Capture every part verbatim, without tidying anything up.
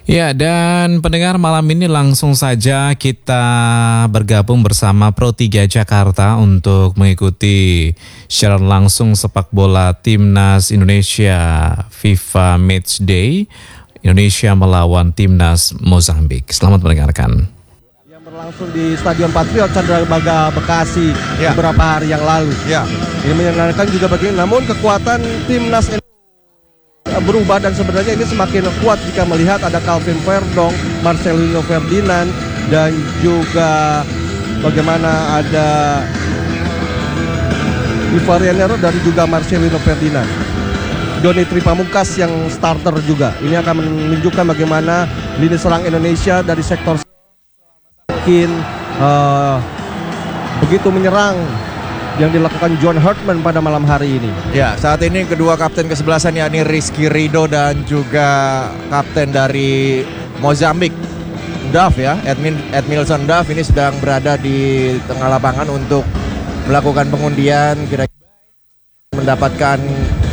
Ya, dan pendengar malam ini langsung saja kita bergabung bersama Pro tiga Jakarta untuk mengikuti siaran langsung sepak bola Timnas Indonesia FIFA Matchday Indonesia melawan Timnas Mozambik. Selamat mendengarkan. Yang berlangsung di Stadion Patriot Candrabaga Bekasi ya. beberapa hari yang lalu. Ya. Ini menyenangkan juga bagi, namun kekuatan Timnas Indonesia berubah dan sebenarnya ini semakin kuat jika melihat ada Calvin Verdong, Marcelino Ferdinand, dan juga bagaimana ada Ivarianero dan juga Marcelino Ferdinand. Doni Tripamungkas yang starter juga. Ini akan menunjukkan bagaimana lini serang Indonesia dari sektor semakin uh, begitu menyerang yang dilakukan John Hartman pada malam hari ini. Ya, saat ini kedua kapten kesebelasan yakni Rizky Ridho dan juga kapten dari Mozambik, Duff ya, Edmin, Edmilson Duff ini sedang berada di tengah lapangan untuk melakukan pengundian kira-kira mendapatkan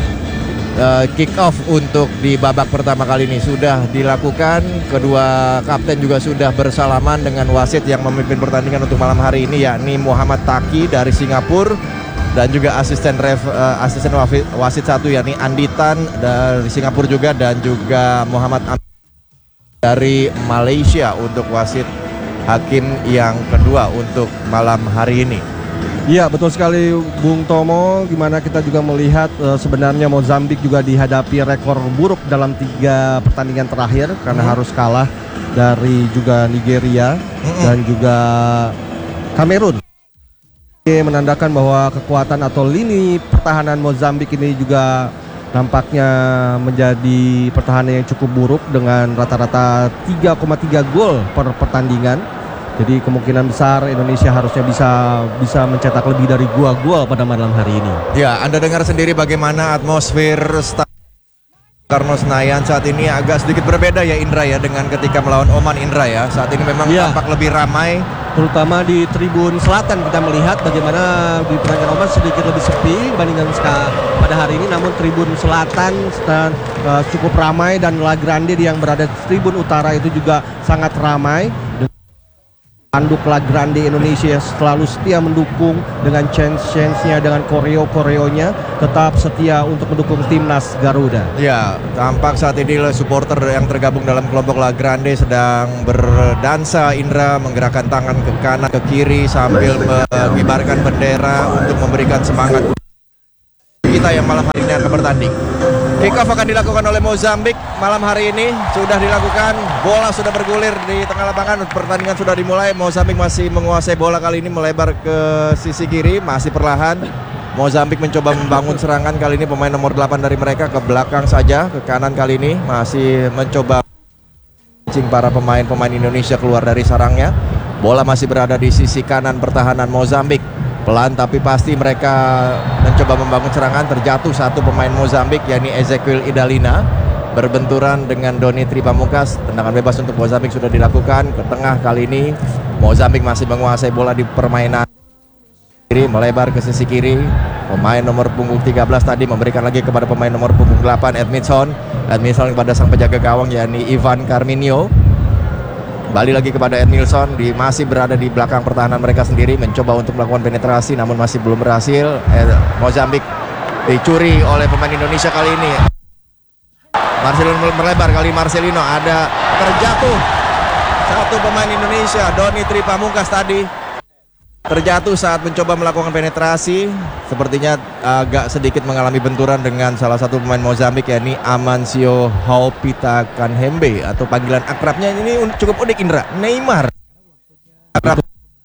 uh, kick off untuk di babak pertama kali ini sudah dilakukan. Kedua kapten juga sudah bersalaman dengan wasit yang memimpin pertandingan untuk malam hari ini yakni Muhammad Taki dari Singapura dan juga asisten ref uh, asisten wasit satu yakni Anditan dari Singapura juga, dan juga Muhammad Am dari Malaysia untuk wasit hakim yang kedua untuk malam hari ini. Iya, betul sekali Bung Tomo. Gimana kita juga melihat uh, sebenarnya Mozambik juga dihadapi rekor buruk dalam tiga pertandingan terakhir karena hmm. harus kalah dari juga Nigeria hmm. dan juga Kamerun. Ini menandakan bahwa kekuatan atau lini pertahanan Mozambik ini juga nampaknya menjadi pertahanan yang cukup buruk dengan rata-rata tiga koma tiga gol per pertandingan. Jadi kemungkinan besar Indonesia harusnya bisa bisa mencetak lebih dari dua gol pada malam hari ini. Ya, Anda dengar sendiri bagaimana atmosfer Karno Senayan saat ini agak sedikit berbeda ya Indra ya dengan ketika melawan Oman Indra ya. Saat ini memang ya. tampak lebih ramai, terutama di tribun selatan kita melihat bagaimana di pertandingan Oman sedikit lebih sepi dibandingkan pada hari ini, namun tribun selatan dan, uh, cukup ramai, dan La Grande yang berada di tribun utara itu juga sangat ramai. Anduk La Grande Indonesia selalu setia mendukung dengan chance-chance-nya, dengan koreo-koreonya, tetap setia untuk mendukung Timnas Garuda. Ya, tampak saat ini supporter yang tergabung dalam kelompok La Grande sedang berdansa Indra, menggerakkan tangan ke kanan ke kiri sambil mengibarkan bendera untuk memberikan semangat kita yang malam hari ini akan bertanding. Kick off akan dilakukan oleh Mozambik malam hari ini, sudah dilakukan, bola sudah bergulir di tengah lapangan, pertandingan sudah dimulai. Mozambik masih menguasai bola kali ini, melebar ke sisi kiri, masih perlahan. Mozambik mencoba membangun serangan kali ini, pemain nomor delapan dari mereka ke belakang saja, ke kanan kali ini, masih mencoba mencing para pemain-pemain Indonesia keluar dari sarangnya. Bola masih berada di sisi kanan pertahanan Mozambik. Pelan tapi pasti mereka mencoba membangun serangan. Terjatuh satu pemain Mozambik yakni Ezequiel Idalina, berbenturan dengan Doni Tripamungkas. Tendangan bebas untuk Mozambik sudah dilakukan ke tengah kali ini. Mozambik masih menguasai bola di permainan kiri, melebar ke sisi kiri. Pemain nomor punggung tiga belas tadi memberikan lagi kepada pemain nomor punggung delapan Edmilson. Edmilson kepada sang penjaga gawang yakni Ivan Carminio. Kembali lagi kepada Edmilson, di, masih berada di belakang pertahanan mereka sendiri, mencoba untuk melakukan penetrasi namun masih belum berhasil. Eh, Mozambik dicuri oleh pemain Indonesia kali ini. Marcelino melebar, kali Marcelino ada terjatuh satu pemain Indonesia, Doni Tripamungkas tadi terjatuh saat mencoba melakukan penetrasi. Sepertinya agak sedikit mengalami benturan dengan salah satu pemain Mozambik yakni Amancio Haupita Kanhembe, atau panggilan akrabnya ini cukup unik Indra, Neymar. Akrab.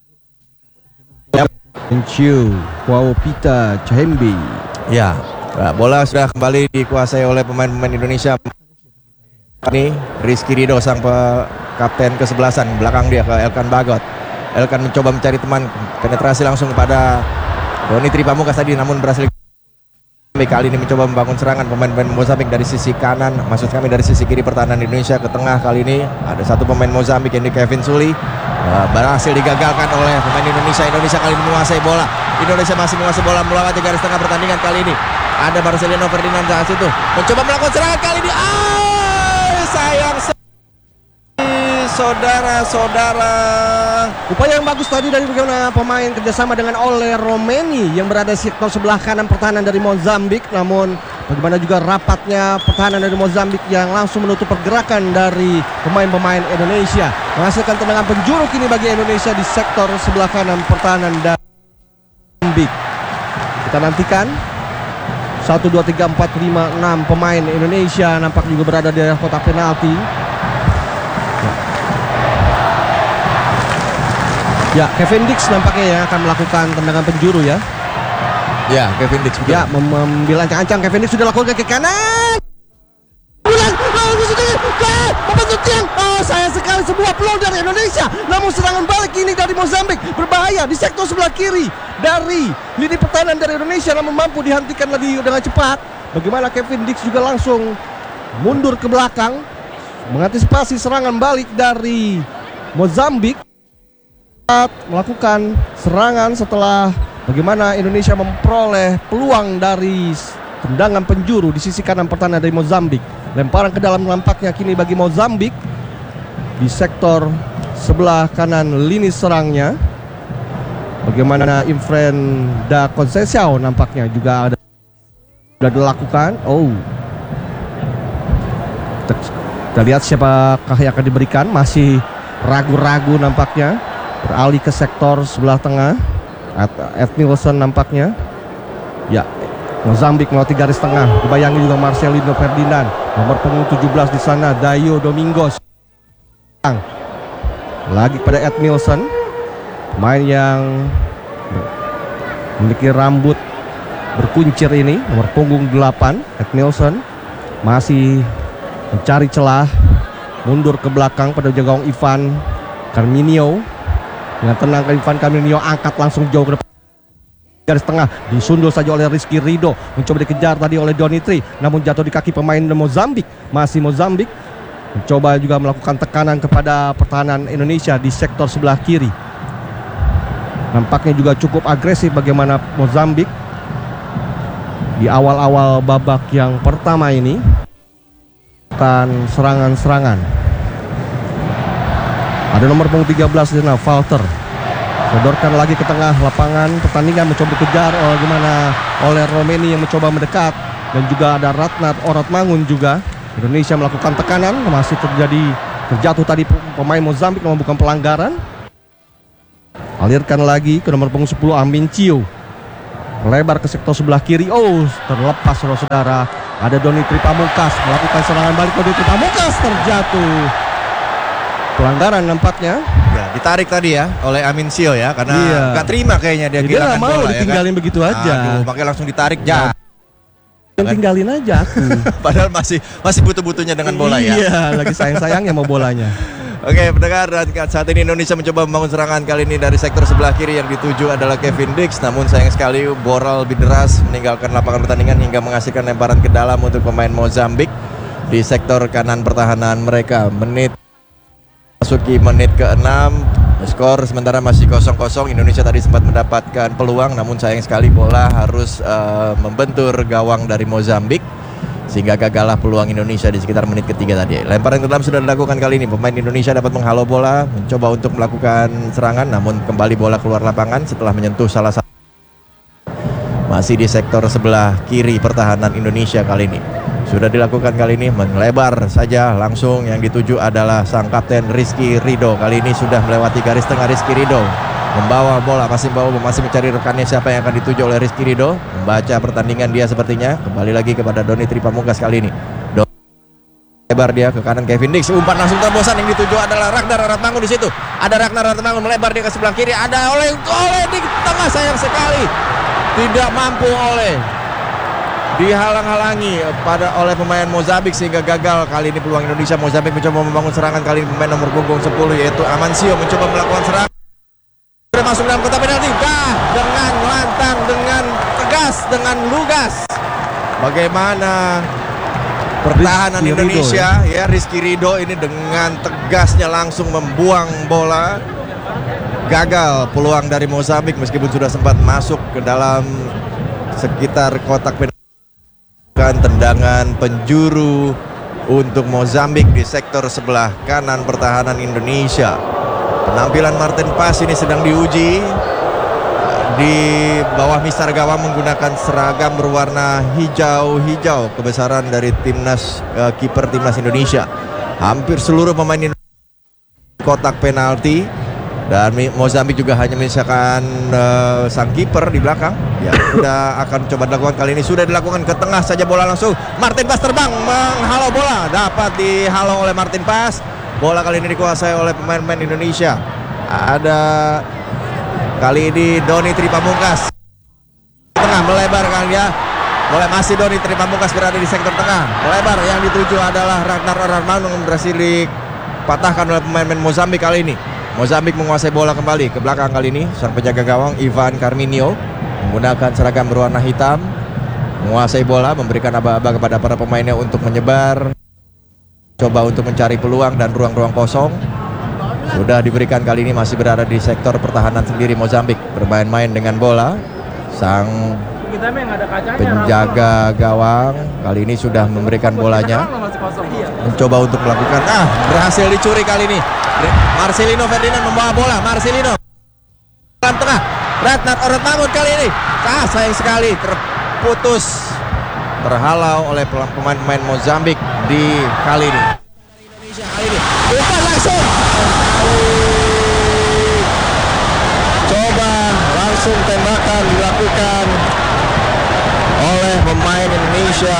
Amancio Haupita Kanhembe. Ya, bola sudah kembali dikuasai oleh pemain-pemain Indonesia. Ini Rizky Ridho sang kapten kesebelasan, belakang dia ke Elkan Bagot. Elkan mencoba mencari teman, penetrasi langsung kepada Doni Tripamungkas tadi namun berhasil. Kali ini mencoba membangun serangan pemain-pemain Mozambik dari sisi kanan, maksud kami dari sisi kiri pertahanan Indonesia ke tengah. Kali ini ada satu pemain Mozambik yang di Kevin Suli, uh, berhasil digagalkan oleh pemain Indonesia. Indonesia kali ini menguasai bola. Indonesia masih menguasai bola melewati garis tengah pertandingan kali ini. Ada Marcelino Ferdinand saat itu mencoba melakukan serangan kali ini. Ah, sayang. saudara-saudara. Upaya yang bagus tadi dari bagaimana pemain kerjasama dengan Ole Romeni yang berada di sektor sebelah kanan pertahanan dari Mozambik. Namun bagaimana juga rapatnya pertahanan dari Mozambik yang langsung menutup pergerakan dari pemain-pemain Indonesia, menghasilkan tendangan penjuru kini bagi Indonesia di sektor sebelah kanan pertahanan dari Mozambik. Kita nantikan satu, dua, tiga, empat, lima, enam pemain Indonesia nampak juga berada di area kotak penalti. Ya, Kevin Dix nampaknya ya akan melakukan tendangan penjuru ya. Ya, Kevin Dix. Ya, mem mengambil ancang-ancang. Kevin Dix sudah lakukan ke kanan. Oh, sayang sekali sebuah peluang dari Indonesia. Namun serangan balik ini dari Mozambik berbahaya di sektor sebelah kiri dari lini pertahanan dari Indonesia, namun mampu dihentikan lagi dengan cepat. Bagaimana Kevin Dix juga langsung mundur ke belakang mengantisipasi serangan balik dari Mozambik. Melakukan serangan setelah bagaimana Indonesia memperoleh peluang dari tendangan penjuru di sisi kanan pertahanan dari Mozambik. Lemparan ke dalam nampaknya kini bagi Mozambik di sektor sebelah kanan lini serangnya. Bagaimana Imfren da Conceição nampaknya juga ada sudah dilakukan. Oh, kita lihat siapakah yang akan diberikan. Masih ragu-ragu nampaknya. Beralih ke sektor sebelah tengah. Ed Nielsen nampaknya. Ya, Mozambik melewati garis tengah. Dibayangi juga Marcelino Ferdinand. Nomor punggung tujuh belas di sana Dayo Domingos. Lagi pada Ed Nielsen, pemain yang memiliki rambut berkuncir ini, nomor punggung delapan. Ed Nielsen masih mencari celah, mundur ke belakang pada gawang Ivan Carminio. Dengan tenang Ivan Carminio angkat langsung jauh ke depan garis tengah, disundul saja oleh Rizky Ridho, mencoba dikejar tadi oleh Donitri, namun jatuh di kaki pemain Mozambik. Masih Mozambik mencoba juga melakukan tekanan kepada pertahanan Indonesia di sektor sebelah kiri. Nampaknya juga cukup agresif bagaimana Mozambik di awal-awal babak yang pertama ini akan serangan-serangan. Ada nomor punggung tiga belas di sana, Walter. Sodorkan lagi ke tengah lapangan pertandingan, mencoba dikejar oleh gimana oleh Romeni yang mencoba mendekat, dan juga ada Ratnat Oratmangun juga. Indonesia melakukan tekanan, masih terjadi terjatuh tadi pemain Mozambik namun bukan pelanggaran. Alirkan lagi ke nomor punggung sepuluh Amincio. Melebar ke sektor sebelah kiri. Oh, terlepas saudara-saudara. Ada Donitri Pamungkas melakukan serangan balik. Donitri Pamungkas terjatuh. Pelanggaran nampaknya. Ya, ditarik tadi ya oleh Amincio ya, karena iya. Gak terima kayaknya dia kehilangan bola. Dia mau ditinggalin ya kan? Begitu aja. Aduh, makanya langsung ditarik ya. Yang tinggalin aja aku. Padahal masih masih butuh-butuhnya dengan bola ya. Iya, lagi sayang-sayangnya mau bolanya. Oke, pendengar, saat ini Indonesia mencoba membangun serangan kali ini dari sektor sebelah kiri. Yang dituju adalah Kevin Dix, namun sayang sekali Boral lebih deras meninggalkan lapangan pertandingan hingga menghasilkan lemparan ke dalam untuk pemain Mozambik di sektor kanan pertahanan mereka. Menit masuki menit keenam, skor sementara masih kosong kosong. Indonesia tadi sempat mendapatkan peluang, namun sayang sekali bola harus uh, membentur gawang dari Mozambik sehingga gagallah peluang Indonesia di sekitar menit ketiga tadi. Lemparan ke dalam sudah dilakukan kali ini. Pemain Indonesia dapat menghalau bola, mencoba untuk melakukan serangan, namun kembali bola keluar lapangan setelah menyentuh salah satu. Masih di sektor sebelah kiri pertahanan Indonesia kali ini. Sudah dilakukan kali ini, melebar saja langsung. Yang dituju adalah sang kapten Rizky Ridho. Kali ini sudah melewati garis tengah. Rizky Ridho membawa bola, masih membawa, masih mencari rekannya siapa yang akan dituju oleh Rizky Ridho. Membaca pertandingan dia sepertinya. Kembali lagi kepada Donitri Pamungkas kali ini. Don lebar dia ke kanan Kevin Dix. Umpan langsung terbosan. Yang dituju adalah Ragnar Oratmangun di situ. Ada Ragnar Oratmangun melebar dia ke sebelah kiri. Ada oleh oleh di tengah, sayang sekali tidak mampu oleh. Dihalang-halangi pada oleh pemain Mozambik sehingga gagal kali ini peluang Indonesia. Mozambik mencoba membangun serangan kali ini. Pemain nomor punggung sepuluh yaitu Amancio mencoba melakukan serangan. Sudah masuk dalam kotak penalti. Dah dengan lantang, dengan tegas, dengan lugas. Bagaimana pertahanan Rizky Indonesia Ridho, ya. ya Rizky Ridho ini dengan tegasnya langsung membuang bola. Gagal peluang dari Mozambik meskipun sudah sempat masuk ke dalam sekitar kotak penalti. Tendangan penjuru untuk Mozambik di sektor sebelah kanan pertahanan Indonesia. Penampilan Martin Paes ini sedang diuji di bawah mistar gawang menggunakan seragam berwarna hijau-hijau, kebesaran dari timnas uh, kiper timnas Indonesia. Hampir seluruh pemain Indonesia kotak penalti, dan Mozambik juga hanya menyisakan uh, sang kiper di belakang. Ya, sudah akan coba dilakukan kali ini, sudah dilakukan ke tengah saja bola langsung. Martin Paes terbang menghalau bola, dapat dihalau oleh Martin Paes. Bola kali ini dikuasai oleh pemain-pemain Indonesia. Ada kali ini Doni Tripamungkas. Tengah melebar kan dia. Boleh masih Doni Tripamungkas berada di sektor tengah. Melebar, yang dituju adalah Ragnar Orarmanung, berhasil dipatahkan oleh pemain-pemain Mozambik kali ini. Mozambik menguasai bola kembali ke belakang kali ini. Sang penjaga gawang Ivan Carminio menggunakan seragam berwarna hitam, menguasai bola, memberikan aba-aba kepada para pemainnya untuk menyebar, coba untuk mencari peluang dan ruang-ruang kosong. Sudah diberikan kali ini, masih berada di sektor pertahanan sendiri Mozambik, bermain-main dengan bola. Sang penjaga gawang kali ini sudah memberikan bolanya, mencoba untuk melakukan, ah berhasil dicuri kali ini. Marcelino Ferdinand membawa bola, Marcelino dalam tengah, Ragnar Orarmangun kali ini, ah sayang sekali terputus, terhalau oleh pemain-pemain Mozambik di kali ini. Indonesia kali ini, umpan langsung, coba langsung tembakan dilakukan oleh pemain Indonesia,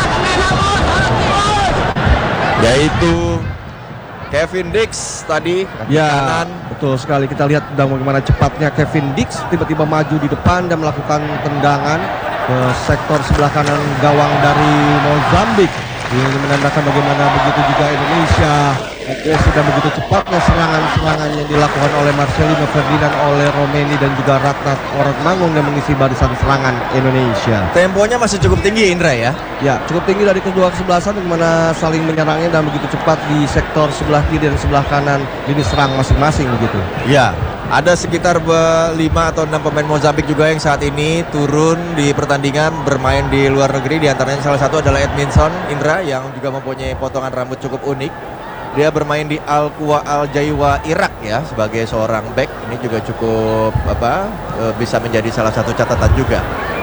yaitu Kevin Dix tadi, ya, kanan. Betul sekali. Kita lihat bagaimana cepatnya Kevin Dix tiba-tiba maju di depan dan melakukan tendangan ke sektor sebelah kanan gawang dari Mozambik. Ini menandakan bagaimana begitu juga Indonesia agresif dan begitu cepatnya serangan-serangan yang dilakukan oleh Marcelino Ferdinand, oleh Romeni dan juga Ragnar Orarmangun yang mengisi barisan serangan Indonesia. Temponya masih cukup tinggi, Indra ya? Ya, cukup tinggi dari kedua kesebelasan, bagaimana saling menyerangnya dan begitu cepat di sektor sebelah kiri dan sebelah kanan lini serang masing-masing begitu. Ya, ada sekitar lima atau enam pemain Mozambik juga yang saat ini turun di pertandingan bermain di luar negeri. Di antaranya salah satu adalah Edmilson Indra yang juga mempunyai potongan rambut cukup unik. Dia bermain di Al-Quwa Al-Jaiwa Irak ya, sebagai seorang back. Ini juga cukup apa e, bisa menjadi salah satu catatan juga.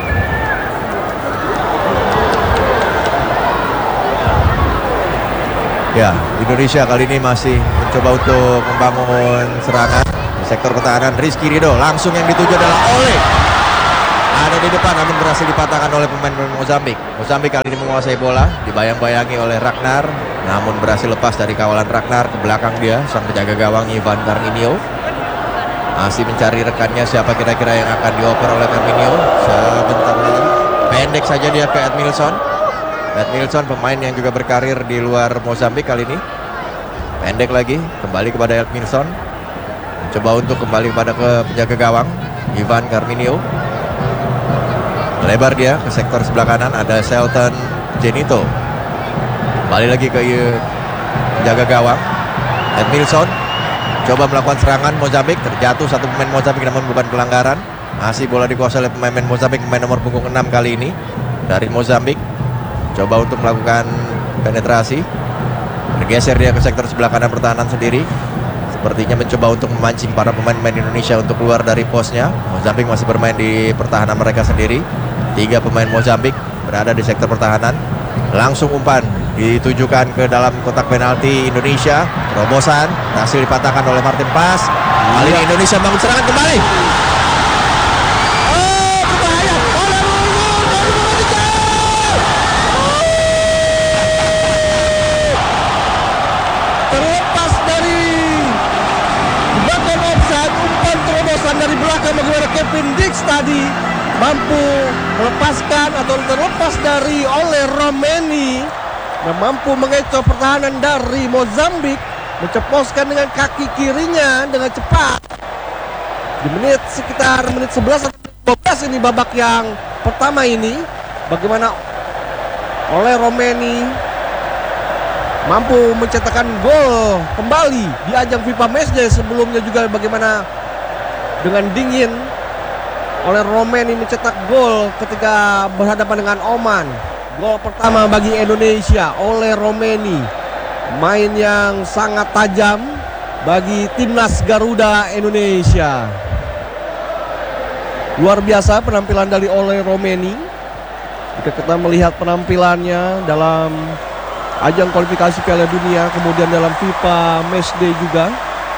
Ya, Indonesia kali ini masih mencoba untuk membangun serangan di sektor pertahanan. Rizky Ridho langsung yang dituju adalah Ole. Ada di depan namun berhasil dipatahkan oleh pemain-pemain Mozambik. Mozambik kali ini menguasai bola, dibayang-bayangi oleh Ragnar, namun berhasil lepas dari kawalan Ragnar. Ke belakang dia sang penjaga gawang Ivan Carminio masih mencari rekannya, siapa kira-kira yang akan dioper oleh Carminio. Sebentar lagi pendek saja dia ke Edmilson. Edmilson pemain yang juga berkarir di luar Mozambik kali ini. Pendek lagi kembali kepada Edmilson, mencoba untuk kembali kepada ke penjaga gawang Ivan Carminio. Lebar dia ke sektor sebelah kanan, ada Shelton Genito. Kembali lagi ke penjaga gawang Edmilson, coba melakukan serangan Mozambik. Terjatuh satu pemain Mozambik namun beban pelanggaran. Masih bola dikuasai oleh pemain Mozambik, pemain nomor punggung enam kali ini dari Mozambik. Coba untuk melakukan penetrasi, bergeser dia ke sektor sebelah kanan pertahanan sendiri. Sepertinya mencoba untuk memancing para pemain-pemain Indonesia untuk keluar dari posnya. Mozambik masih bermain di pertahanan mereka sendiri. Tiga pemain Mozambik berada di sektor pertahanan. Langsung umpan ditujukan ke dalam kotak penalti Indonesia. Terobosan berhasil dipatahkan oleh Martin Paes. Kali ini Indonesia bangun serangan kembali. Oh, berbahaya. Terlepas dari bagian offside, umpan terobosan dari belakang bagaimana Kevin Dix tadi mampu melepaskan atau terlepas dari oleh Romeni dan mampu mengecoh pertahanan dari Mozambik, menceposkan dengan kaki kirinya dengan cepat di menit sekitar menit sebelas atau dua belas ini babak yang pertama ini. Bagaimana oleh Romeni mampu mencetakkan gol kembali di ajang FIFA Matchday. Sebelumnya juga bagaimana dengan dingin oleh Romeni mencetak gol ketika berhadapan dengan Oman Gol pertama bagi Indonesia oleh Romeni. Main yang sangat tajam bagi timnas Garuda Indonesia. Luar biasa penampilan dari Ole Romeni. Jika kita melihat penampilannya dalam ajang kualifikasi Piala Dunia, kemudian dalam FIFA Matchday juga.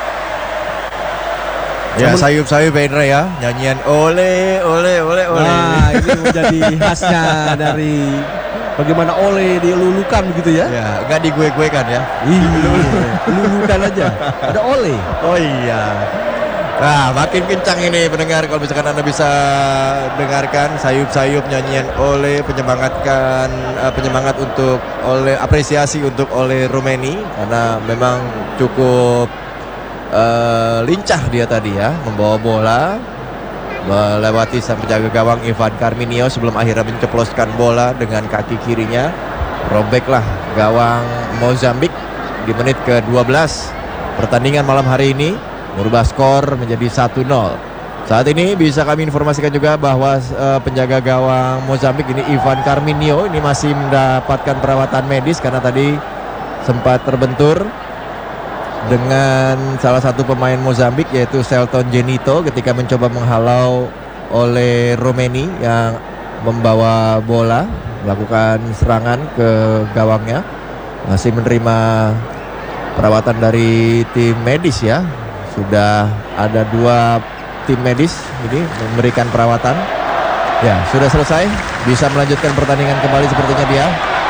Ya, sayup-sayup Indra ya, nyanyian ole ole ole ole. Nah, ini menjadi khasnya dari bagaimana Ole dilulukan gitu ya. Ya, enggak digue-guekan ya. Iya, lulukan aja. Ada Ole. Oh iya. Nah, makin kencang ini pendengar, kalau misalkan Anda bisa dengarkan sayup-sayup nyanyian Ole, penyemangatkan uh, penyemangat untuk Ole, apresiasi untuk Ole Romeni karena memang cukup uh, lincah dia tadi ya, membawa bola melewati sang penjaga gawang Ivan Carminio sebelum akhirnya menceploskan bola dengan kaki kirinya. Robeklah gawang Mozambik di menit ke dua belas pertandingan malam hari ini, merubah skor menjadi satu nol. Saat ini bisa kami informasikan juga bahwa uh, penjaga gawang Mozambik ini Ivan Carminio ini masih mendapatkan perawatan medis karena tadi sempat terbentur dengan salah satu pemain Mozambik yaitu Selton Genito ketika mencoba menghalau oleh Romeni yang membawa bola melakukan serangan ke gawangnya. Masih menerima perawatan dari tim medis ya. Sudah ada dua tim medis ini memberikan perawatan. Ya, sudah selesai. Bisa melanjutkan pertandingan kembali sepertinya dia.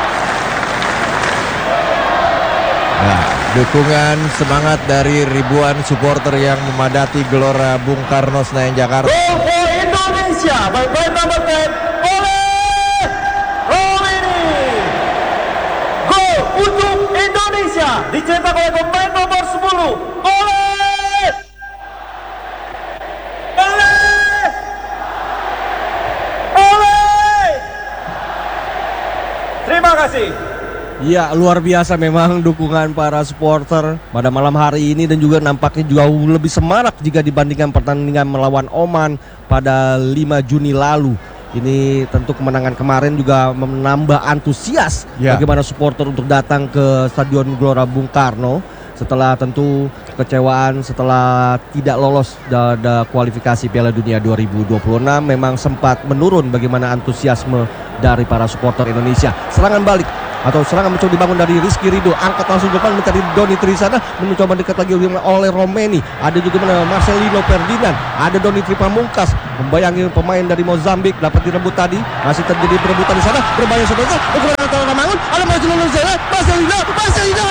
Nah, dukungan semangat dari ribuan supporter yang memadati Gelora Bung Karno Senayan Jakarta. Gol for Indonesia by player number ten, Ole Romeni. Gol untuk Indonesia dicetak oleh pemain nomor sepuluh, Ole. Ole. Ole. Terima kasih. Ya, luar biasa memang dukungan para supporter pada malam hari ini dan juga nampaknya jauh lebih semarak jika dibandingkan pertandingan melawan Oman pada lima Juni lalu. Ini tentu kemenangan kemarin juga menambah antusias ya. Bagaimana supporter untuk datang ke Stadion Gelora Bung Karno setelah tentu kekecewaan setelah tidak lolos pada kualifikasi Piala Dunia dua ribu dua puluh enam. Memang sempat menurun bagaimana antusiasme dari para supporter Indonesia. Serangan balik atau serangan mencoba dibangun dari Rizky Ridho, angkat langsung depan mencari Doni Trisana, mencoba dekat lagi oleh Romeni. Ada juga mana Marcelino Ferdinand, ada Doni Tripamungkas, membayangi pemain dari Mozambik, dapat direbut tadi, masih terjadi perebutan di sana, berbahaya sebentar, ukuran antara Ramangun, ada Marcelino Ferdinand, Marcelino, Marcelino,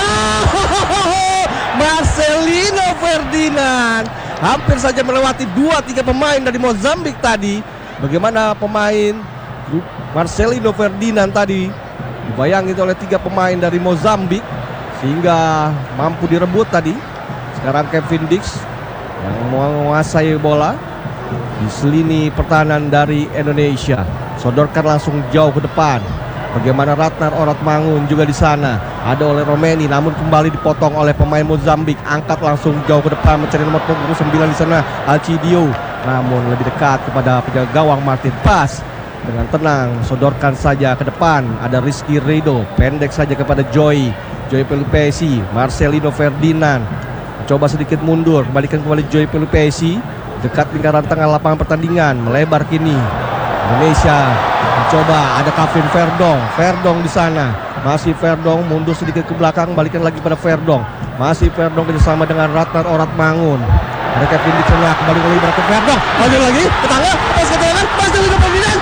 Marcelino Ferdinand, hampir saja melewati dua tiga pemain dari Mozambik tadi. Bagaimana pemain Marcelino Ferdinand tadi dibayangi oleh tiga pemain dari Mozambik sehingga mampu direbut tadi. Sekarang Kevin Dix yang menguasai bola di lini pertahanan dari Indonesia, sodorkan langsung jauh ke depan. Bagaimana Ratnar Oratmangun juga di sana, ada oleh Romeni, namun kembali dipotong oleh pemain Mozambik. Angkat langsung jauh ke depan mencari nomor punggung sembilan di sana, Alcidio, namun lebih dekat kepada penjaga gawang Martin Pas. Dengan tenang, sodorkan saja ke depan. Ada Rizky Ridho, pendek saja kepada Joy Joy Pelupesi, Marcelino Ferdinand coba sedikit mundur, kembalikan kembali Joy Pelupesi, dekat lingkaran tengah lapangan pertandingan, melebar kini. Indonesia mencoba, ada Kevin Verdong, Verdong di sana, masih Verdong mundur sedikit ke belakang, balikan lagi pada Verdong, masih Verdong kerjasama dengan Ratnar Oratmangun. Ada Kevin di tengah, kembali lagi ke Verdong, lagi lagi ke tengah, pas ke tengah, pas ke Ferdinand.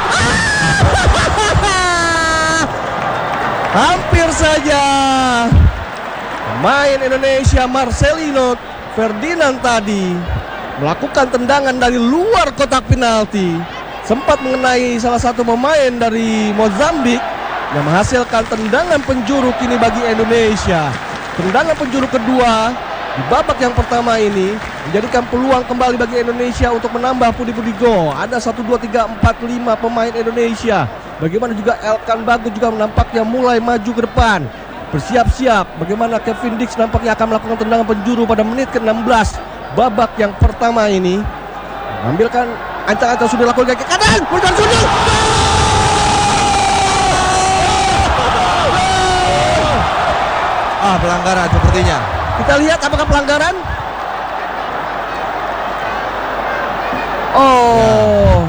Hampir saja pemain Indonesia Marcelino Ferdinand tadi melakukan tendangan dari luar kotak penalti, sempat mengenai salah satu pemain dari Mozambik yang menghasilkan tendangan penjuru kini bagi Indonesia. Tendangan penjuru kedua di babak yang pertama ini menjadikan peluang kembali bagi Indonesia untuk menambah pundi-pundi gol. Ada satu, dua, tiga, empat, lima pemain Indonesia. Bagaimana juga Elkan Bagot juga nampaknya mulai maju ke depan, bersiap-siap. Bagaimana Kevin Dix nampaknya akan melakukan tendangan penjuru pada menit ke enam belas babak yang pertama ini. Mengambilkan ancang-ancang sudah dilakukan kaki kanan, berjalan sudut. Ah, pelanggaran sepertinya. Kita lihat apakah pelanggaran. Oh.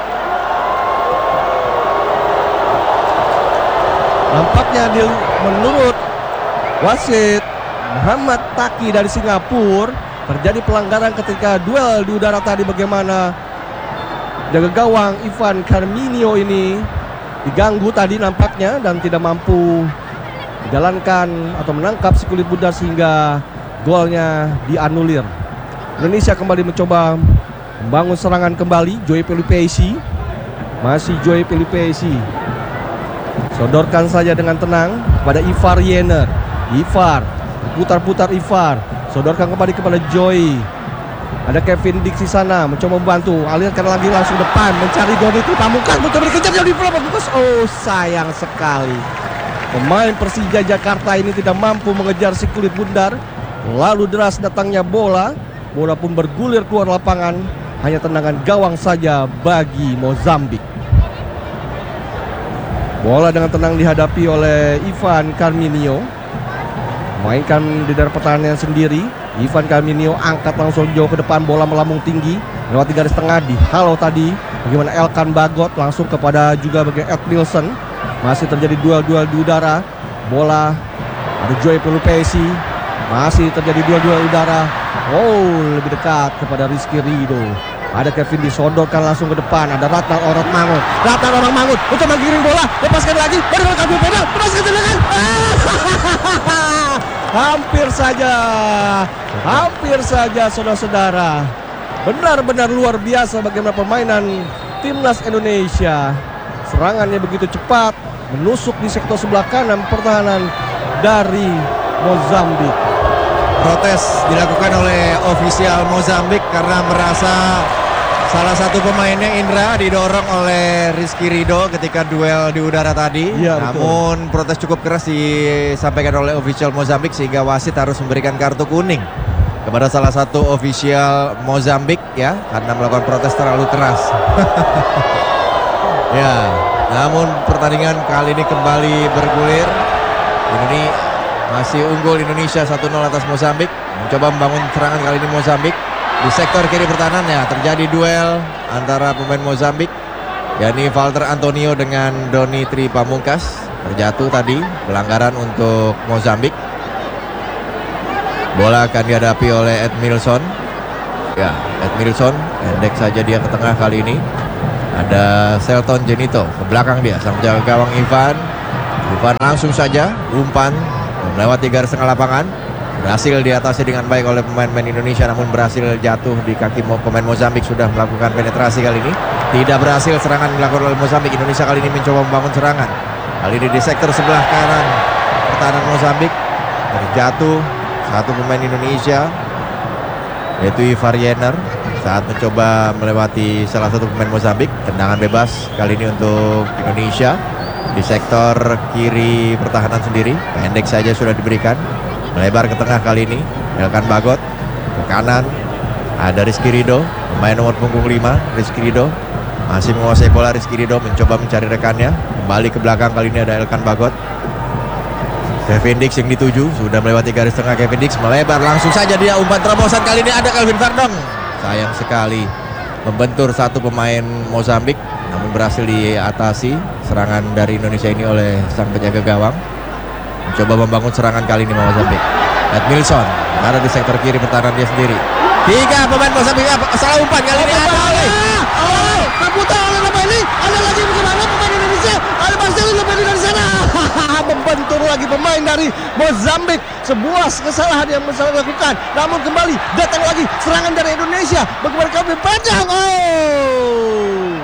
Nampaknya di, menurut wasit Muhammad Taki dari Singapura, terjadi pelanggaran ketika duel di udara tadi. Bagaimana jaga gawang Ivan Carminio ini diganggu tadi nampaknya dan tidak mampu menjalankan atau menangkap si kulit bundar sehingga golnya dianulir. Indonesia kembali mencoba membangun serangan kembali. Joey Pelupesi, masih Joey Pelupesi, sodorkan saja dengan tenang pada Ivar Yener. Ivar putar-putar, Ivar sodorkan kembali kepada Joey. Ada Kevin Dix di sana mencoba membantu, alirkan lagi langsung depan mencari Doni Tri Pamungkas, mencoba dikejar Doni Tri Pamungkas. Oh, sayang sekali. Pemain Persija Jakarta ini tidak mampu mengejar si kulit bundar. Lalu deras datangnya bola. Bola pun bergulir keluar lapangan. Hanya tendangan gawang saja bagi Mozambik. Bola dengan tenang dihadapi oleh Ivan Carminio. Mainkan di daerah pertahanan sendiri. Ivan Carminio angkat langsung jauh ke depan. Bola melambung tinggi lewati garis tengah. Di halo tadi bagaimana Elkan Bagot langsung kepada juga bagian Ed Milson. Masih terjadi duel-duel di udara. Bola ada Joey Pelupesi. Masih terjadi duel-duel udara. Oh, lebih dekat kepada Rizky Ridho. Ada Kevin disodorkan langsung ke depan. Ada Ratna Orang Mangut. Ratna Orang Mangut untuk menggiring bola. Lepaskan lagi. Baru kabur pedal. Lepaskan tendangan. Hampir saja. Hampir saja saudara-saudara. Benar-benar luar biasa bagaimana permainan timnas Indonesia. Serangannya begitu cepat, menusuk di sektor sebelah kanan pertahanan dari Mozambik. Protes dilakukan oleh ofisial Mozambik karena merasa salah satu pemainnya Indra didorong oleh Rizky Ridho ketika duel di udara tadi. Ya, namun betul. Protes cukup keras disampaikan oleh ofisial Mozambik sehingga wasit harus memberikan kartu kuning kepada salah satu ofisial Mozambik ya, karena melakukan protes terlalu keras. Ya, namun pertandingan kali ini kembali bergulir. Ini masih unggul Indonesia satu nol atas Mozambik. Mencoba membangun serangan kali ini Mozambik. Di sektor kiri pertahanan ya terjadi duel antara pemain Mozambik, yakni Walter Antonio dengan Doni Tri Pamungkas. Terjatuh tadi, pelanggaran untuk Mozambik. Bola akan dihadapi oleh Ed Milson. Ya, Ed Milson pendek saja dia ke tengah kali ini. Ada Selton Jenito ke belakang dia, sang jaga gawang Ivan. Ivan langsung saja umpan melewati garis tengah lapangan. Berhasil diatasi dengan baik oleh pemain-pemain Indonesia, namun berhasil jatuh di kaki pemain Mozambik. Sudah melakukan penetrasi kali ini, tidak berhasil. Serangan dilakukan oleh Mozambik. Indonesia kali ini mencoba membangun serangan. Kali ini di sektor sebelah kanan pertahanan Mozambik. Terjatuh satu pemain Indonesia, yaitu Ivar Yener, saat mencoba melewati salah satu pemain Mozambik. Tendangan bebas kali ini untuk Indonesia di sektor kiri pertahanan sendiri. Pendek saja sudah diberikan, melebar ke tengah kali ini. Elkan Bagot ke kanan, ada Rizky Ridho, pemain nomor punggung lima. Rizky Ridho masih menguasai bola. Rizky Ridho mencoba mencari rekannya, kembali ke belakang. Kali ini ada Elkan Bagot. Kevin Dix yang dituju, sudah melewati garis tengah. Kevin Dix melebar, langsung saja dia umpan terobosan. Kali ini ada Kelvin Verdong. Sayang sekali membentur satu pemain Mozambik, namun berhasil diatasi serangan dari Indonesia ini oleh sang penjaga gawang. Mencoba membangun serangan kali ini Mozambik. Ed Milson ada di sektor kiri pertahanan dia sendiri. Tiga pemain Mozambik salah umpan kali ini ada oleh. Oh, terputar oleh pemain ini. Ada lagi bagaimana pemain Indonesia? Ada Marcelin Lopez dari sana. Membentur lagi pemain dari Mozambik. Sebuah kesalahan yang bisa dilakukan. Namun kembali datang lagi serangan dari Indonesia. Bagaimana kami panjang. Oh,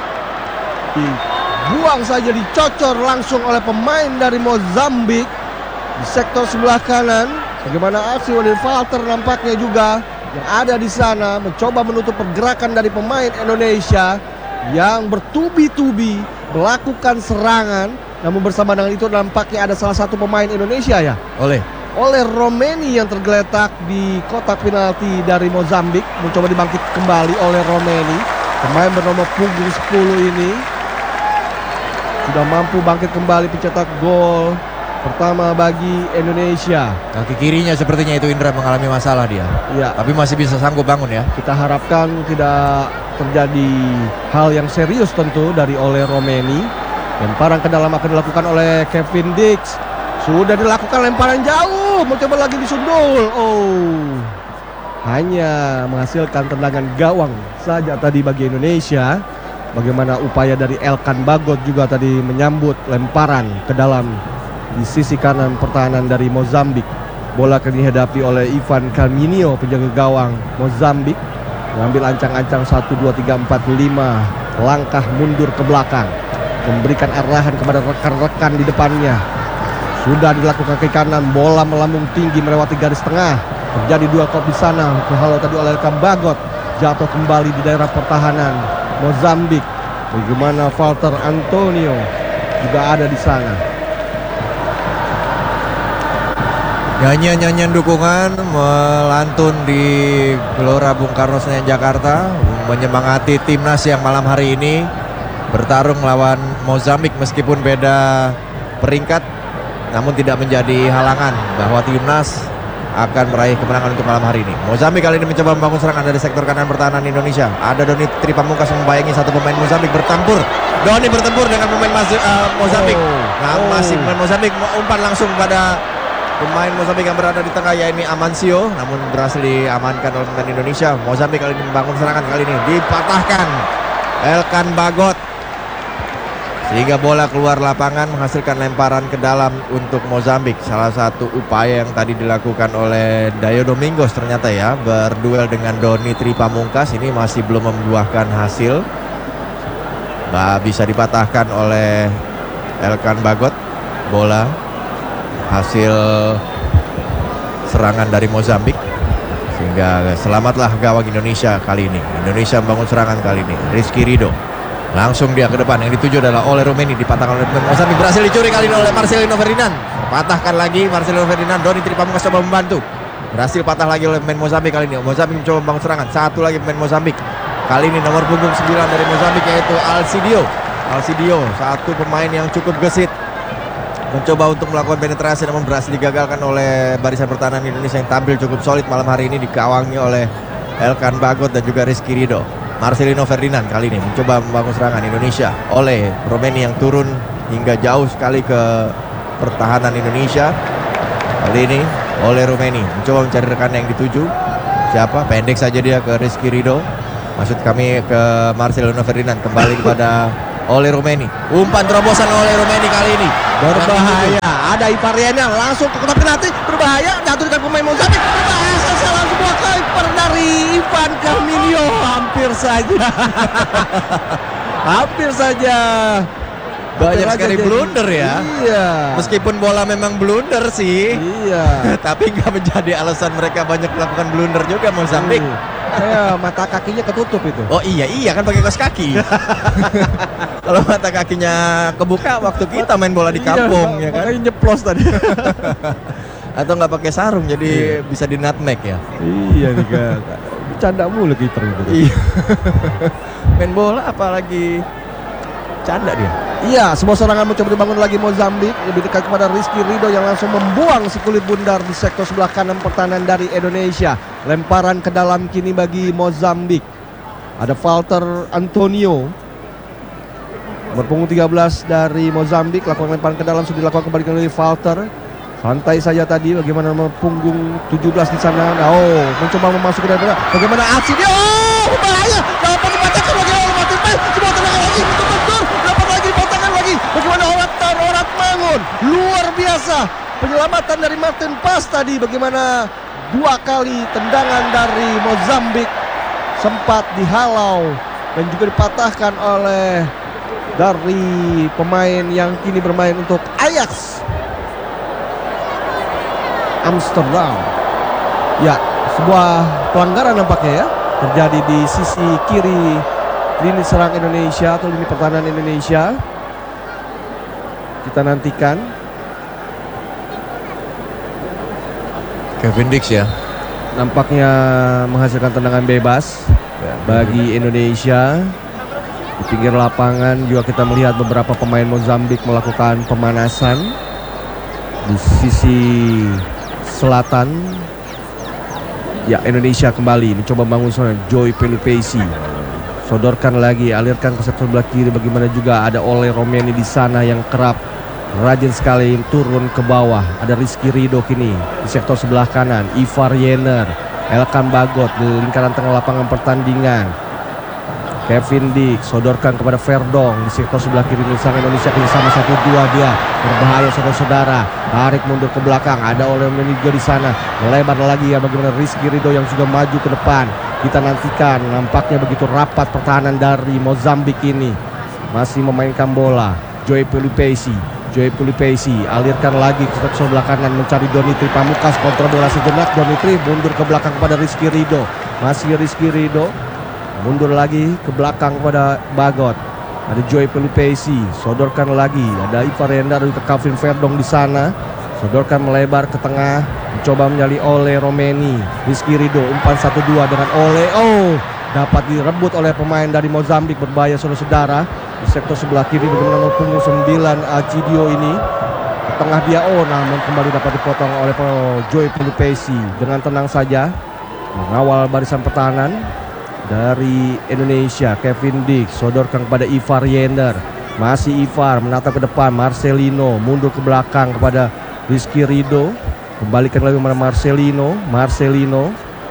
dibuang saja, dicocor langsung oleh pemain dari Mozambik di sektor sebelah kanan. Bagaimana aksi oleh Walter nampaknya juga yang ada di sana mencoba menutup pergerakan dari pemain Indonesia yang bertubi-tubi melakukan serangan. Namun bersama dengan itu nampaknya ada salah satu pemain Indonesia ya, oleh oleh Romeni yang tergeletak di kotak penalti dari Mozambik. Mencoba dibangkit kembali oleh Romeni, pemain bernomor punggung sepuluh ini sudah mampu bangkit kembali pencetak gol pertama bagi Indonesia. Kaki kirinya sepertinya itu Indra mengalami masalah dia. Ya, Tapi masih bisa sanggup bangun ya. kita harapkan tidak terjadi hal yang serius tentu dari Ole Romeni. Lemparan ke dalam akan dilakukan oleh Kevin Dix. Sudah dilakukan lemparan jauh, mencoba lagi disundul. Oh, hanya menghasilkan tendangan gawang saja tadi bagi Indonesia. Bagaimana upaya dari Elkan Bagot juga tadi menyambut lemparan ke dalam di sisi kanan pertahanan dari Mozambik. Bola akan dihadapi oleh Ivan Calminio, penjaga gawang Mozambik. Mengambil ancang-ancang satu, dua, tiga, empat, lima langkah mundur ke belakang. Memberikan arahan kepada rekan-rekan di depannya. Sudah dilakukan ke kanan, bola melambung tinggi melewati garis tengah. Terjadi dua kop di sana. Terhalau tadi oleh Elkan Bagot. Jatuh kembali di daerah pertahanan Mozambik. Bagaimana Walter Antonio juga ada di sana. Nyanyian-nyanyian dukungan melantun di Gelora Bung Karno Senayan Jakarta, menyemangati timnas yang malam hari ini bertarung melawan Mozambik meskipun beda peringkat, namun tidak menjadi halangan bahwa timnas akan meraih kemenangan untuk malam hari ini. Mozambik kali ini mencoba membangun serangan dari sektor kanan pertahanan Indonesia. Ada Doni Tripamungkas membayangi satu pemain Mozambik bertempur. Doni bertempur dengan pemain uh, Mozambik. Oh. Nah, Oh. masih pemain Mozambik umpan langsung pada pemain Mozambik yang berada di tengah, yaitu Amancio, namun berhasil diamankan oleh pemain Indonesia. Mozambik kali ini membangun serangan, kali ini dipatahkan Elkan Bagot sehingga bola keluar lapangan menghasilkan lemparan ke dalam untuk Mozambik. Salah satu upaya yang tadi dilakukan oleh Dayo Domingos ternyata ya, berduel dengan Doni Tripamungkas ini masih belum membuahkan hasil. Nah, bisa dipatahkan oleh Elkan Bagot bola hasil serangan dari Mozambik, sehingga selamatlah gawang Indonesia kali ini. Indonesia membangun serangan kali ini. Rizky Ridho langsung dia ke depan, yang dituju adalah oleh Romeni, dipatahkan oleh Mozambik, berhasil dicuri kali ini oleh Marcelino Ferdinand. Patahkan lagi Marcelino Ferdinand. Doni Tripamungkas coba membantu, berhasil patah lagi oleh pemain Mozambik kali ini. Mozambik mencoba membangun serangan, satu lagi pemain Mozambik kali ini nomor punggung sembilan dari Mozambik, yaitu Alcidio. Alcidio satu pemain yang cukup gesit, mencoba untuk melakukan penetrasi namun berhasil digagalkan oleh barisan pertahanan Indonesia yang tampil cukup solid malam hari ini, dikawangi oleh Elkan Bagot dan juga Rizky Ridho. Marcelino Ferdinand kali ini mencoba membangun serangan Indonesia oleh Romeni yang turun hingga jauh sekali ke pertahanan Indonesia. Kali ini oleh Romeni mencoba mencari rekan yang dituju. Siapa? Pendek saja dia ke Rizky Ridho. Maksud kami ke Marcelino Ferdinand, kembali kepada oleh Romeni. Umpan terobosan oleh Romeni kali ini Berbahaya. Ada Ipariana langsung ke kotak penalti, berbahaya, jatuh dengan pemain Mozambik. Berbahaya, salah sebuah kiper dari Ivan Calminio. Hampir saja. Hampir saja. Banyak Hampir sekali aja jadi- blunder ya. Iya. Meskipun bola memang blunder sih, Iya. tapi nggak menjadi alasan mereka banyak melakukan blunder juga Mozambik. Uh, Kayak mata kakinya ketutup itu. Oh iya iya kan pakai kaos kaki. Kalau mata kakinya kebuka waktu kita main bola di kampung Iya, ya kan. makanya nyeplos tadi. Atau nggak pakai sarung jadi bisa di nutmeg ya. Iya nih Kak. Bercanda mulu kiper itu. Iya. Main bola apalagi canda dia. Iya, sebuah serangan mencoba dibangun lagi Mozambik, lebih dekat kepada Rizky Ridho yang langsung membuang si kulit bundar di sektor sebelah kanan pertahanan dari Indonesia. Lemparan ke dalam kini bagi Mozambik. Ada Walter Antonio, berpunggung tiga belas dari Mozambik, lakukan lemparan ke dalam, sudah dilakukan kembali oleh Walter. Santai saja tadi, bagaimana nomor punggung tujuh belas di sana. Oh, mencoba memasuki dari mana? Bagaimana aksi dia? Oh, bahaya. Dapat dipatahkan lagi oleh Martin Paes. Sebuah tendangan lagi, itu mundur. Dapat lagi dipatahkan lagi. Bagaimana Orat Tan, Orat Mangun. Luar biasa. Penyelamatan dari Martin Paes tadi. Bagaimana dua kali tendangan dari Mozambik sempat dihalau dan juga dipatahkan oleh dari pemain yang kini bermain untuk Ajax Amsterdam. Ya, sebuah pelanggaran nampaknya ya terjadi di sisi kiri lini serang Indonesia atau lini pertahanan Indonesia. Kita nantikan. Kevin Dix ya. Nampaknya menghasilkan tendangan bebas bagi Indonesia. Di pinggir lapangan juga kita melihat beberapa pemain Mozambik melakukan pemanasan. Di sisi selatan, ya Indonesia kembali mencoba bangun serangan. Joy Pelupesi sodorkan lagi, alirkan ke sektor sebelah kiri. Bagaimana juga ada Ole Romeni di sana yang kerap rajin sekali turun ke bawah. Ada Rizky Ridho kini di sektor sebelah kanan. Ivar Yener, Elkan Bagot di lingkaran tengah lapangan pertandingan. Kevin Dick sodorkan kepada Verdong di sektor sebelah kiri. Sang Indonesia kerjasama satu dua, dia berbahaya saudara-saudara, tarik mundur ke belakang. Ada Ole Romeni juga di sana, melebar lagi ya. Bagaimana Rizky Ridho yang sudah maju ke depan. Kita nantikan, nampaknya begitu rapat pertahanan dari Mozambik ini. Masih memainkan bola. Joy Pelupesi, Joy Pelupesi alirkan lagi ke sebelah kanan mencari Donitri Pamungkas. Kontra bola sejenak, Donitri mundur ke belakang kepada Rizky Ridho. Masih Rizky Ridho mundur lagi ke belakang kepada Bagot. Ada Joy Pelupesi, sodorkan lagi. Ada Ivar Yener ke Calvin Verdong di sana. Sodorkan melebar ke tengah, mencoba menyali Ole Romeni. Rizky Ridho umpan satu dua dengan Ole. Oh, dapat direbut oleh pemain dari Mozambik, berbahaya saudara-saudara. Di sektor sebelah kiri bagaimana nomor punggung sembilan Alcidio ini. Ke tengah dia, oh namun kembali dapat dipotong oleh Joy Pelupesi. Dengan tenang saja mengawal barisan pertahanan dari Indonesia. Kevin Dick sodorkan kepada Ivar Yener. Masih Ivar menatap ke depan. Marcelino mundur ke belakang kepada Rizky Ridho. Kembalikan lagi kepada Marcelino. Marcelino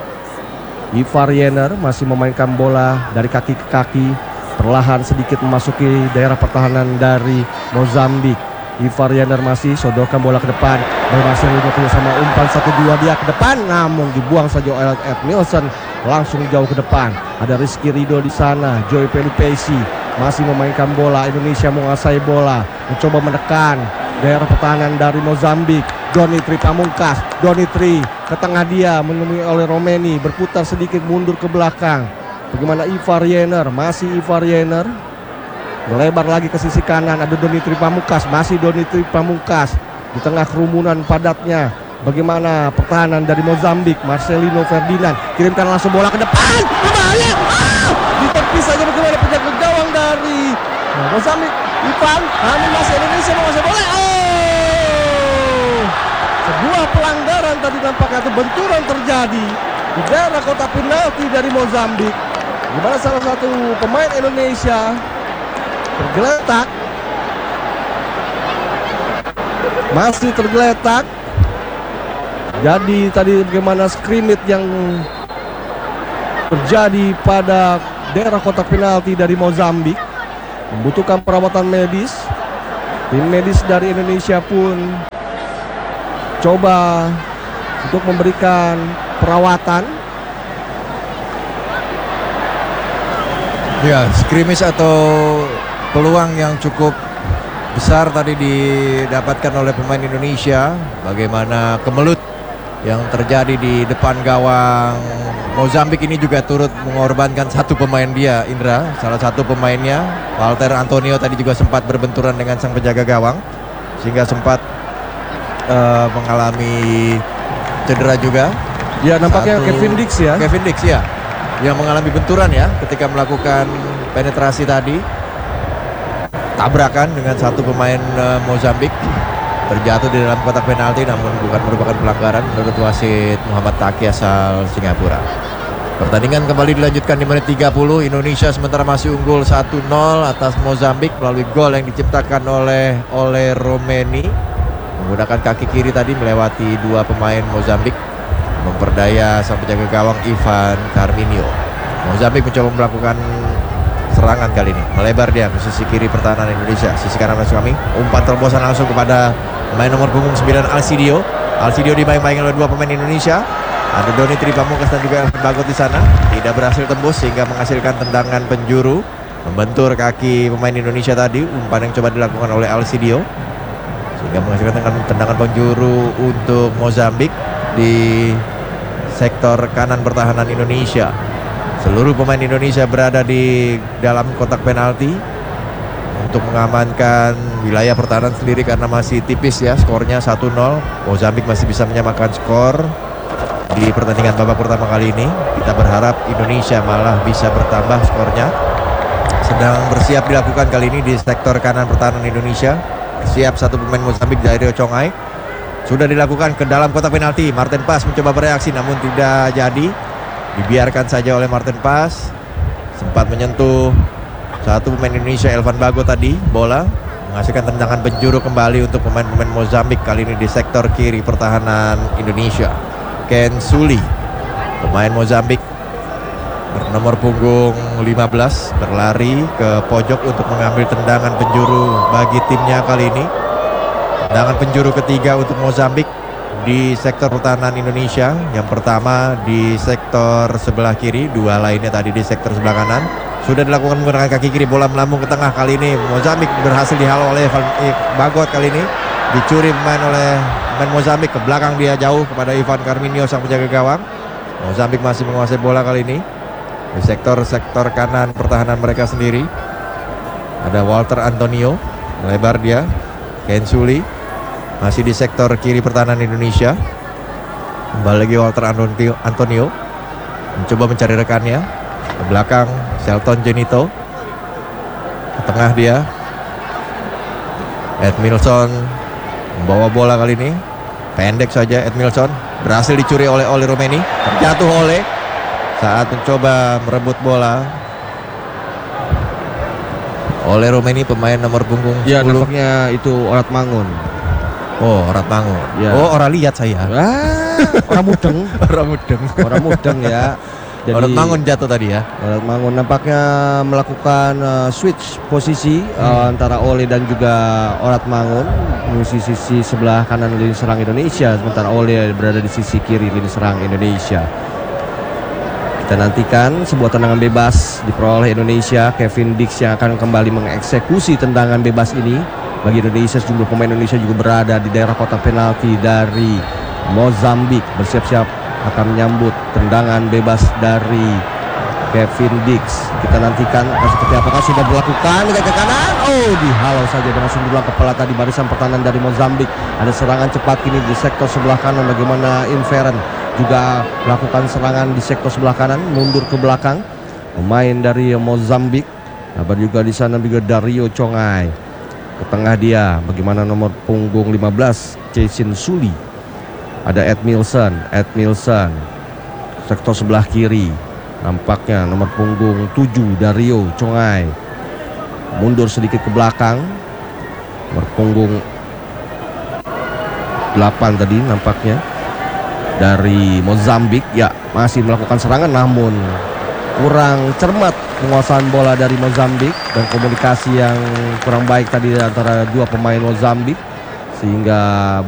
Ivar Yener masih memainkan bola dari kaki ke kaki, perlahan sedikit memasuki daerah pertahanan dari Mozambik. Ivar Yener masih sodorkan bola ke depan. Marcelino kerjasama umpan satu dua, dia ke depan namun dibuang saja oleh Ed Nielsen, langsung jauh ke depan. Ada Rizky Ridho di sana. Joy Pelupesi masih memainkan bola. Indonesia menguasai bola, mencoba menekan daerah pertahanan dari Mozambik. Donitri Pamungkas, Donitri ke tengah, dia menemui oleh Romeni, berputar sedikit mundur ke belakang. Bagaimana Ivar Yener, masih Ivar Yener melebar lagi ke sisi kanan. Ada Donitri Pamungkas, masih Donitri Pamungkas di tengah kerumunan padatnya. Bagaimana pertahanan dari Mozambik. Marcelino Ferdinand kirimkan langsung bola ke depan, berbahaya. Ah! Di tepi saja bagaimana penjaga gawang dari Mozambik. Ivan, namun masih Indonesia menguasai bola. Oh! Sebuah pelanggaran tadi nampaknya, itu benturan terjadi di daerah kotak penalti dari Mozambik. Di mana salah satu pemain Indonesia tergeletak, masih tergeletak. Jadi tadi bagaimana scrimmage yang terjadi pada daerah kotak penalti dari Mozambik membutuhkan perawatan medis. Tim medis dari Indonesia pun coba untuk memberikan perawatan. Ya, scrimmage atau peluang yang cukup besar tadi didapatkan oleh pemain Indonesia. Bagaimana kemelut yang terjadi di depan gawang Mozambik ini juga turut mengorbankan satu pemain dia, Indra. Salah satu pemainnya, Walter Antonio, tadi juga sempat berbenturan dengan sang penjaga gawang sehingga sempat uh, mengalami cedera juga. Ya, nampaknya Satu, Kevin Dix ya. Kevin Dix ya, yang mengalami benturan ya ketika melakukan penetrasi tadi. Tabrakan dengan satu pemain uh, Mozambik, terjatuh di dalam kotak penalti namun bukan merupakan pelanggaran menurut wasit Muhammad Taki asal Singapura. Pertandingan kembali dilanjutkan di menit tiga puluh. Indonesia sementara masih unggul satu nol atas Mozambik melalui gol yang diciptakan oleh Ole Romeni menggunakan kaki kiri tadi melewati dua pemain Mozambik, memperdaya sang penjaga gawang Ivan Carminio. Mozambik mencoba melakukan serangan kali ini, melebar dia ke sisi kiri pertahanan Indonesia. Sisi kanan masuk kami, umpan terobosan langsung kepada pemain nomor punggung sembilan Alcidio. Alcidio dimain-main oleh dua pemain Indonesia. Ada Donitri Pamungkas dan juga Elkan Bagot di sana. Tidak berhasil tembus sehingga menghasilkan tendangan penjuru, membentur kaki pemain Indonesia tadi. Umpan yang coba dilakukan oleh Alcidio sehingga menghasilkan tendangan, tendangan penjuru untuk Mozambik di sektor kanan pertahanan Indonesia. Seluruh pemain Indonesia berada di dalam kotak penalti untuk mengamankan wilayah pertahanan sendiri karena masih tipis ya skornya satu nol. Mozambik masih bisa menyamakan skor di pertandingan babak pertama kali ini. Kita berharap Indonesia malah bisa bertambah skornya. Sedang bersiap dilakukan kali ini di sektor kanan pertahanan Indonesia. Siap satu pemain Mozambik, Dario Congai. Sudah dilakukan ke dalam kotak penalti. Martin Paes mencoba bereaksi namun tidak jadi. Dibiarkan saja oleh Martin Paes. Sempat menyentuh satu pemain Indonesia, Elvan Bago tadi. Bola menghasilkan tendangan penjuru kembali untuk pemain-pemain Mozambik. Kali ini di sektor kiri pertahanan Indonesia. Ken Suli, pemain Mozambik bernomor punggung lima belas, berlari ke pojok untuk mengambil tendangan penjuru bagi timnya kali ini. Tendangan penjuru ketiga untuk Mozambik di sektor pertahanan Indonesia. Yang pertama di sektor sebelah kiri, dua lainnya tadi di sektor sebelah kanan. Sudah dilakukan menggunakan kaki kiri, bola melambung ke tengah. Kali ini Mozambik berhasil dihalau oleh Bagot. Kali ini dicuri pemain oleh pemain Mozambik, ke belakang dia jauh kepada Ivan Carminho sang penjaga gawang. Mozambik masih menguasai bola kali ini di sektor-sektor kanan pertahanan mereka sendiri. Ada Walter Antonio, lebar dia. Ken Suli masih di sektor kiri pertahanan Indonesia. Kembali lagi Walter Antonio mencoba mencari rekannya. Ke belakang Shelton Genito. Ke tengah dia Edmilson membawa bola kali ini. Pendek saja Edmilson. Berhasil dicuri oleh Oli Romeni. Terjatuh oleh saat mencoba merebut bola. Oleh Romeni, pemain nomor punggung Ya, sepuluh. nampaknya itu Orat Mangun. Oh, Orat Mangun. Ya. Oh, orang lihat saya. Ah, orang mudeng. Orang mudeng. Orang mudeng ya. Jadi, Orat Mangun jatuh tadi ya. Orat Mangun nampaknya melakukan uh, switch posisi uh, Hmm. antara Ole dan juga Orat Mangun mengisi sisi sebelah kanan lini serang Indonesia, sementara Ole berada di sisi kiri lini serang Indonesia. Kita nantikan sebuah tendangan bebas diperoleh Indonesia. Kevin Dix yang akan kembali mengeksekusi tendangan bebas ini. Bagi Indonesia, sejumlah pemain Indonesia juga berada di daerah kotak penalti dari Mozambik, bersiap-siap akan menyambut tendangan bebas dari Kevin Dix. Kita nantikan seperti apakah sudah dilakukan ke kanan. Oh, dihalau saja dengan sundulan kepala tadi barisan pertahanan dari Mozambik. Ada serangan cepat kini di sektor sebelah kanan. Bagaimana Inveren juga melakukan serangan di sektor sebelah kanan, mundur ke belakang. Pemain dari Mozambik. Kabar juga di sana juga Dario Congai. Ke tengah dia, bagaimana nomor punggung lima belas Jason Suli. Ada Edmilson, Edmilson sektor sebelah kiri. Nampaknya nomor punggung tujuh Dario Congai mundur sedikit ke belakang. Nomor punggung delapan tadi nampaknya dari Mozambik, ya masih melakukan serangan namun kurang cermat penguasaan bola dari Mozambik dan komunikasi yang kurang baik tadi antara dua pemain Mozambik sehingga